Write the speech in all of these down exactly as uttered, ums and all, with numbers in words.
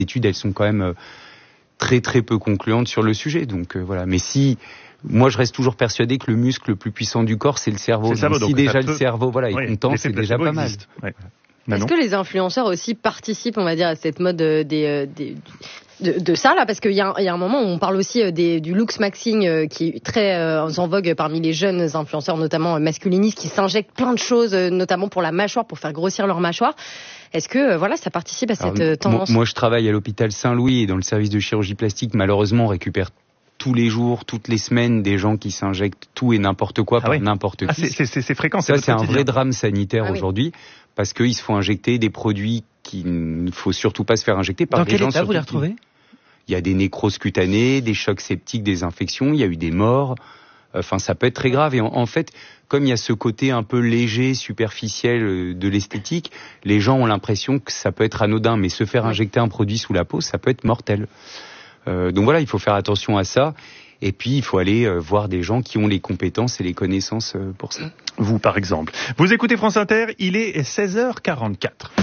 études, elles sont quand même euh, très très peu concluantes sur le sujet. Donc euh, voilà. Mais si, moi je reste toujours persuadé que le muscle le plus puissant du corps, c'est le cerveau. C'est le cerveau, donc, si donc déjà peut... le cerveau, voilà, est oui, content, c'est déjà pas mal. Ouais. Est-ce que les influenceurs aussi participent, on va dire, à cette mode des, des de, de ça là, parce qu'il y a, il y a un moment où on parle aussi des, du looks maxing euh, qui est très euh, en vogue parmi les jeunes influenceurs, notamment euh, masculinistes, qui s'injectent plein de choses, euh, notamment pour la mâchoire, pour faire grossir leur mâchoire. Est-ce que euh, voilà, ça participe à cette Alors, euh, tendance? moi, moi, je travaille à l'hôpital Saint-Louis et dans le service de chirurgie plastique. Malheureusement, on récupère tous les jours, toutes les semaines, des gens qui s'injectent tout et n'importe quoi ah par oui. n'importe ah, qui. C'est, c'est, c'est fréquent. Ça, c'est, c'est un vrai drame sanitaire ah, aujourd'hui, oui. parce qu'ils se font injecter des produits qu'il ne faut surtout pas se faire injecter par Dans des gens. Dans quel état vous les retrouvez ? Il y a des nécroses cutanées, des chocs septiques, des infections, il y a eu des morts. Enfin, ça peut être très grave. Et en, en fait, comme il y a ce côté un peu léger, superficiel de l'esthétique, les gens ont l'impression que ça peut être anodin. Mais se faire injecter un produit sous la peau, ça peut être mortel. Euh, donc voilà, il faut faire attention à ça. Et puis, il faut aller euh, voir des gens qui ont les compétences et les connaissances euh, pour ça. Vous, par exemple. Vous écoutez France Inter, il est seize heures quarante-quatre.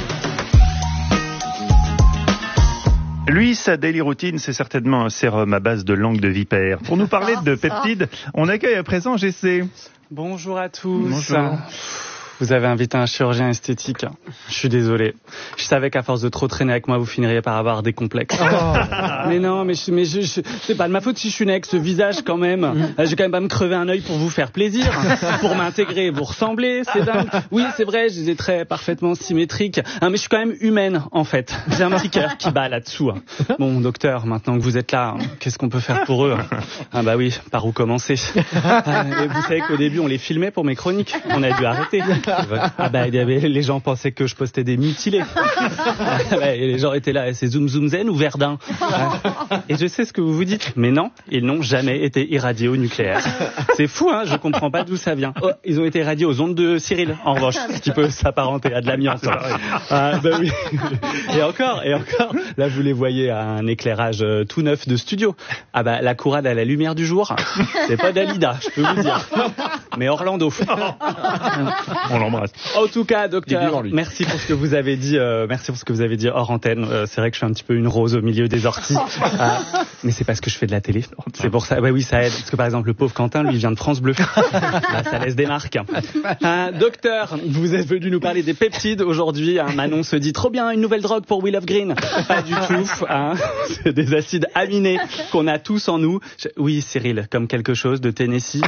Lui, sa daily routine, c'est certainement un sérum à base de langue de vipère. Pour nous parler de peptides, on accueille à présent G C. Bonjour à tous. Bonjour. Vous avez invité un chirurgien esthétique. Je suis désolé. Je savais qu'à force de trop traîner avec moi, vous finiriez par avoir des complexes. Oh. Mais non, mais, je, mais je, je, c'est pas de ma faute si je suis né avec ce visage quand même. Mm. Je vais quand même pas me crever un œil pour vous faire plaisir, pour m'intégrer, vous ressembler, c'est dingue. Oui, c'est vrai, j'ai des traits parfaitement symétriques. Hein, mais je suis quand même humaine, en fait. J'ai un petit cœur qui bat là-dessous. Hein. Bon, docteur, maintenant que vous êtes là, hein, qu'est-ce qu'on peut faire pour eux? Ah bah oui, par où commencer? Ah, et vous savez qu'au début, on les filmait pour mes chroniques. On a dû arrêter. Ah bah les gens pensaient que je postais des mutilés. Et les gens étaient là, c'est Zoom Zoom Zen ou Verdun. Et je sais ce que vous vous dites, mais non, ils n'ont jamais été irradiés au nucléaire. C'est fou, hein, je comprends pas d'où ça vient. Oh, ils ont été irradiés aux ondes de Cyril, en revanche, ce qui peut s'apparenter à de l'amiante. Ah bah oui. Et encore, et encore, là vous les voyez à un éclairage tout neuf de studio. Ah bah la courade à la lumière du jour, c'est pas Dalida, je peux vous dire, mais Orlando. On l'embrasse. En tout cas, docteur, merci pour ce que vous avez dit. Euh, merci pour ce que vous avez dit hors antenne. Euh, c'est vrai que je suis un petit peu une rose au milieu des orties, euh, mais c'est parce que je fais de la télé. C'est pour ça. Ouais, oui, ça aide. Parce que par exemple, le pauvre Quentin, lui, vient de France Bleu. Là, ça laisse des marques. Euh, docteur, vous êtes venu nous parler des peptides aujourd'hui. Hein, Manon se dit trop bien, une nouvelle drogue pour Will of Green. Pas du tout. Hein, c'est des acides aminés qu'on a tous en nous. Je... Oui, Cyril, comme quelque chose de Tennessee.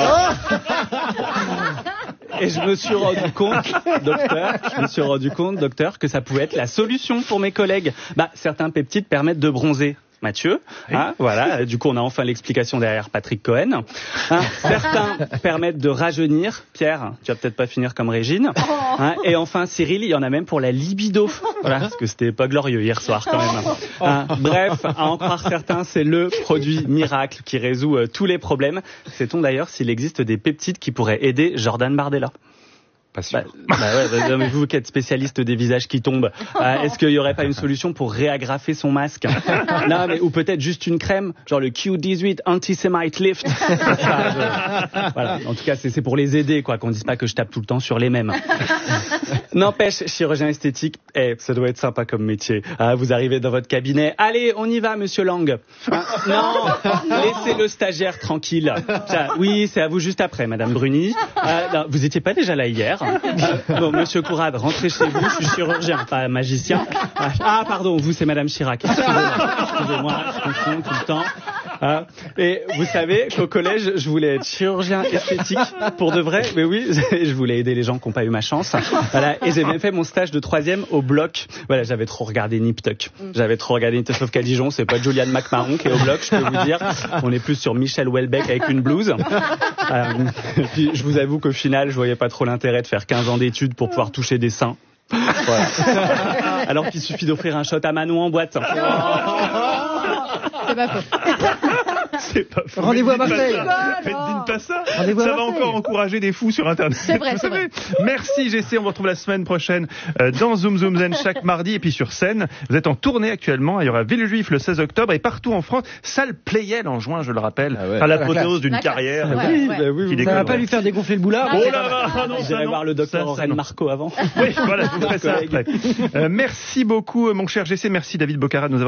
Et je me suis rendu compte, docteur, je me suis rendu compte, docteur, que ça pouvait être la solution pour mes collègues. Bah, certains peptides permettent de bronzer. Mathieu, oui. Hein, voilà. Du coup, on a enfin l'explication derrière Patrick Cohen. Hein, certains permettent de rajeunir. Pierre, tu vas peut-être pas finir comme Régine. Hein, et enfin, Cyril, il y en a même pour la libido. Voilà, parce que c'était pas glorieux hier soir quand même. Hein, bref, à en croire certains, c'est le produit miracle qui résout euh, tous les problèmes. Sait-on d'ailleurs s'il existe des peptides qui pourraient aider Jordan Bardella? Pas sûr. Bah, bah ouais, bah, mais vous qui êtes spécialiste des visages qui tombent, euh, est-ce qu'il y aurait pas une solution pour réagrafer son masque? Non, mais ou peut-être juste une crème, genre le Q dix-huit Anti-Semite Lift. Ça, je... Voilà. En tout cas, c'est, c'est pour les aider, quoi, qu'on dise pas que je tape tout le temps sur les mêmes. N'empêche, chirurgien esthétique, eh, ça doit être sympa comme métier. Ah, vous arrivez dans votre cabinet, allez, on y va, Monsieur Lang. Ah, non, laissez le stagiaire tranquille. Ça, oui, c'est à vous juste après, Madame Bruni. Ah, non, vous étiez pas déjà là hier? Euh, bon, Monsieur Courade, rentrez chez vous, je suis chirurgien, pas magicien. Ah, pardon, vous, c'est Madame Chirac. Excusez-moi, excusez-moi, je confonds tout le temps. Ah, et vous savez qu'au collège, je voulais être chirurgien esthétique, pour de vrai, mais oui, je voulais aider les gens qui n'ont pas eu ma chance. Voilà, et j'ai même fait mon stage de troisième au bloc. Voilà, j'avais trop regardé Nip Tuck. J'avais trop regardé Nip Tuck, sauf qu'à Dijon, c'est pas Julianne McMahon qui est au bloc, je peux vous dire. On est plus sur Michel Houellebecq avec une blouse. Euh, et puis, je vous avoue qu'au final, je voyais pas trop l'intérêt de faire quinze ans d'études pour pouvoir toucher des seins. Voilà. Alors qu'il suffit d'offrir un shot à Manon en boîte. C'est pas faux. C'est pas faux. Rendez-vous à Marseille. Faites pas ça. Rendez-vous à ça va Marseille. encore encourager des fous sur Internet. C'est vrai, c'est vrai. Merci G C, on vous retrouve la semaine prochaine euh, dans Zoom Zoom Zen chaque mardi et puis sur scène. Vous êtes en tournée actuellement, il y aura Villejuif le seize octobre et partout en France, salle Playel en juin, je le rappelle. Ah ouais. Enfin, l'apothéose d'une La carrière. classe. Oui, Ouais, bah ouais. oui, Qui ça déconne, va pas ouais. lui faire dégonfler le boulard. Non, Oh c'est là pas là, ah non, ça J'irai non. voir le docteur Ça, ça, Aurèle non. Marco avant. Oui, voilà, je vous ferai ça après. Euh, merci beaucoup mon cher G C, merci David Bocara de nous avoir